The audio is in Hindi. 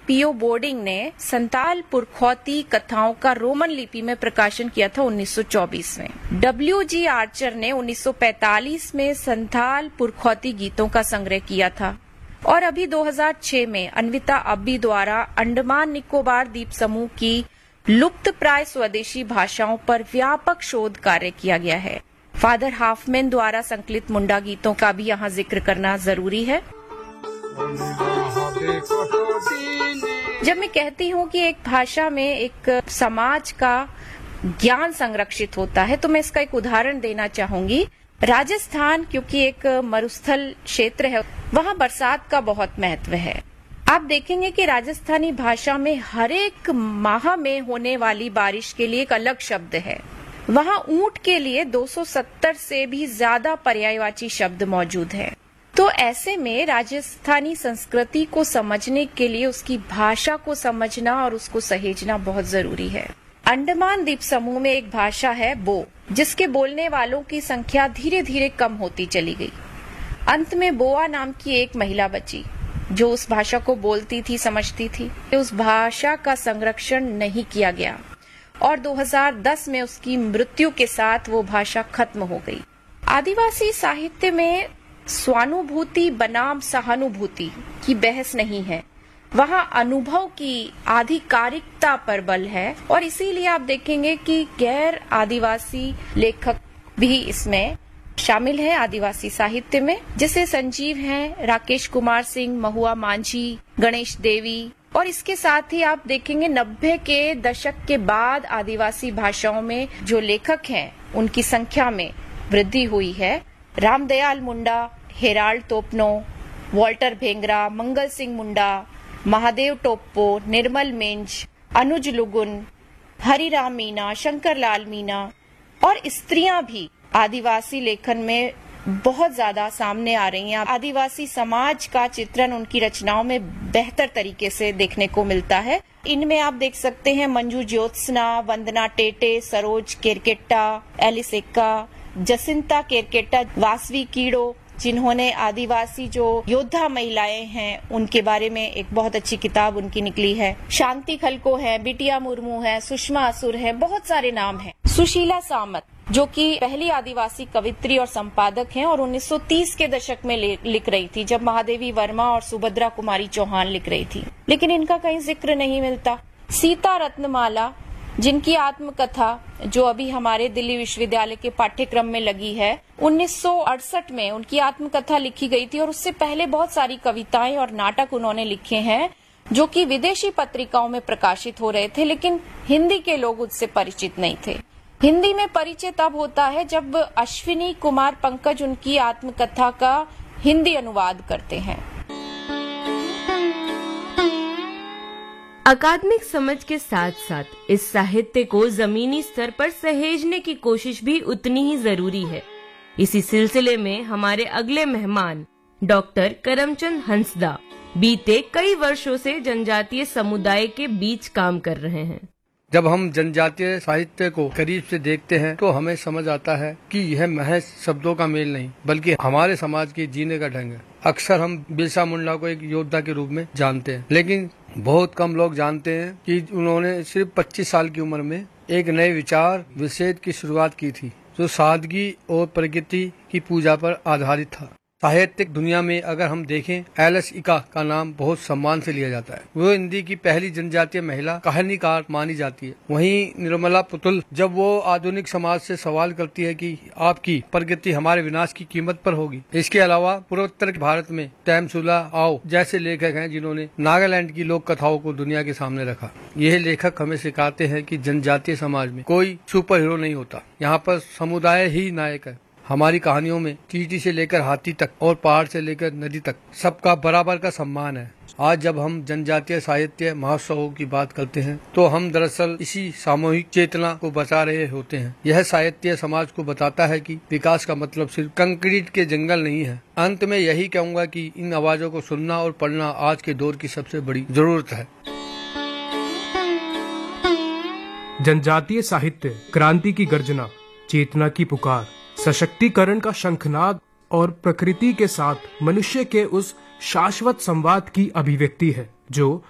पीओ बोर्डिंग ने संताल पुरखौती कथाओं का रोमन लिपि में प्रकाशन किया था 1924 में। डब्ल्यू.जी. आर्चर ने 1945 में संताल पुरखौती गीतों का संग्रह किया था और अभी 2006 में अन्विता अब्बी द्वारा अंडमान निकोबार द्वीप समूह की लुप्त प्राय स्वदेशी भाषाओं पर व्यापक शोध कार्य किया गया है। फादर हाफमैन द्वारा संकलित मुंडा गीतों का भी यहाँ जिक्र करना जरूरी है। जब मैं कहती हूँ कि एक भाषा में एक समाज का ज्ञान संरक्षित होता है तो मैं इसका एक उदाहरण देना चाहूंगी। राजस्थान क्योंकि एक मरुस्थल क्षेत्र है, वहाँ बरसात का बहुत महत्व है। आप देखेंगे कि राजस्थानी भाषा में हर एक माह में होने वाली बारिश के लिए एक अलग शब्द है। वहाँ ऊंट के लिए 270 से भी ज्यादा पर्यायवाची शब्द मौजूद हैं। तो ऐसे में राजस्थानी संस्कृति को समझने के लिए उसकी भाषा को समझना और उसको सहेजना बहुत जरूरी है। अंडमान द्वीप समूह में एक भाषा है बो, जिसके बोलने वालों की संख्या धीरे धीरे कम होती चली गई। अंत में बोआ नाम की एक महिला बची जो उस भाषा को बोलती थी, समझती थी। उस भाषा का संरक्षण नहीं किया गया और 2010 में उसकी मृत्यु के साथ वो भाषा खत्म हो गई। आदिवासी साहित्य में स्वानुभूति बनाम सहानुभूति की बहस नहीं है, वहाँ अनुभव की आधिकारिकता पर बल है और इसीलिए आप देखेंगे कि गैर आदिवासी लेखक भी इसमें शामिल है आदिवासी साहित्य में, जैसे संजीव हैं, राकेश कुमार सिंह, महुआ मांझी, गणेश देवी। और इसके साथ ही आप देखेंगे 90 के दशक के बाद आदिवासी भाषाओं में जो लेखक हैं उनकी संख्या में वृद्धि हुई है। रामदयाल मुंडा, हेराल्ड तोपनो, वॉल्टर भेंगरा, मंगल सिंह मुंडा, महादेव टोप्पो, निर्मल मिंज, अनुज लुगुन, हरिराम मीना, शंकर लाल मीना और स्त्रियां भी आदिवासी लेखन में बहुत ज्यादा सामने आ रही हैं। आदिवासी समाज का चित्रण उनकी रचनाओं में बेहतर तरीके से देखने को मिलता है। इनमें आप देख सकते हैं मंजू ज्योत्सना, वंदना टेटे, सरोज केरकेट्टा, एलिस एक्का, जसिंता केरकेट्टा, वासवी कीड़ो, जिन्होंने आदिवासी जो योद्धा महिलाएं हैं उनके बारे में एक बहुत अच्छी किताब उनकी निकली है। शांति खलको है, बिटिया मुर्मू है, सुषमा असुर है, बहुत सारे नाम हैं। सुशीला सामत जो कि पहली आदिवासी कवित्री और संपादक हैं और 1930 के दशक में लिख रही थी, जब महादेवी वर्मा और सुभद्रा कुमारी चौहान लिख रही थी, लेकिन इनका कहीं जिक्र नहीं मिलता। सीता रत्नमाला, जिनकी आत्मकथा जो अभी हमारे दिल्ली विश्वविद्यालय के पाठ्यक्रम में लगी है, 1968 में उनकी आत्मकथा लिखी गई थी और उससे पहले बहुत सारी कविताएं और नाटक उन्होंने लिखे हैं जो कि विदेशी पत्रिकाओं में प्रकाशित हो रहे थे, लेकिन हिंदी के लोग उससे परिचित नहीं थे। हिंदी में परिचय तब होता है जब अश्विनी कुमार पंकज उनकी आत्मकथा का हिंदी अनुवाद करते हैं। अकादमिक समझ के साथ साथ इस साहित्य को जमीनी स्तर पर सहेजने की कोशिश भी उतनी ही जरूरी है। इसी सिलसिले में हमारे अगले मेहमान डॉक्टर करमचंद हंसदा बीते कई वर्षों से जनजातीय समुदाय के बीच काम कर रहे हैं। जब हम जनजातीय साहित्य को करीब से देखते हैं तो हमें समझ आता है कि यह महज शब्दों का मेल नहीं बल्कि हमारे समाज के जीने का ढंग है। अक्सर हम बिरसा मुंडा को एक योद्धा के रूप में जानते हैं, लेकिन बहुत कम लोग जानते हैं कि उन्होंने सिर्फ 25 साल की उम्र में एक नए विचार विषेद की शुरुआत की थी जो सादगी और प्रकृति की पूजा पर आधारित था। साहित्यिक दुनिया में अगर हम देखें, एलिस इका का नाम बहुत सम्मान से लिया जाता है। वो हिंदी की पहली जनजातीय महिला कहानीकार मानी जाती है। वहीं निर्मला पुतुल, जब वो आधुनिक समाज से सवाल करती है कि आपकी प्रगति हमारे विनाश की कीमत पर होगी। इसके अलावा पूर्वोत्तर भारत में तैमसुला आओ जैसे लेखक हैं जिन्होंने नागालैंड की लोक कथाओं को दुनिया के सामने रखा। यह लेखक हमें सिखाते हैं कि जनजातीय समाज में कोई सुपर हीरो नहीं होता, यहाँ पर समुदाय ही नायक है। हमारी कहानियों में चींटी से लेकर हाथी तक और पहाड़ से लेकर नदी तक सबका बराबर का सम्मान है। आज जब हम जनजातीय साहित्य महोत्सवों की बात करते हैं तो हम दरअसल इसी सामूहिक चेतना को बचा रहे होते हैं। यह साहित्य समाज को बताता है कि विकास का मतलब सिर्फ कंक्रीट के जंगल नहीं है। अंत में यही कहूँगा कि इन आवाजों को सुनना और पढ़ना आज के दौर की सबसे बड़ी जरूरत है। जनजातीय साहित्य क्रांति की गर्जना, चेतना की पुकार, सशक्तिकरण का शंखनाद और प्रकृति के साथ मनुष्य के उस शाश्वत संवाद की अभिव्यक्ति है जो